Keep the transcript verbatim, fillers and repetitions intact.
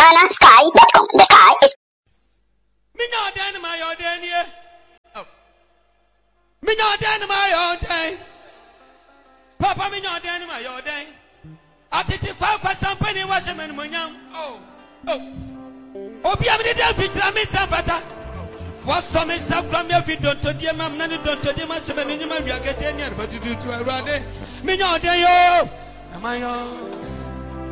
Ghana Sky dot com. The sky is. Me no den my own den. Oh. Me no den my own den. Papa me no den my own den. Atiti kwa kwa sampani wa shemen munyam. Oh. Oh. Obi am dey fitra me sampata. Was some is up from your feet don't to dear mam none don't to dear my shemen in my yakete near but to do to a rade. Me no den yo. Am I on?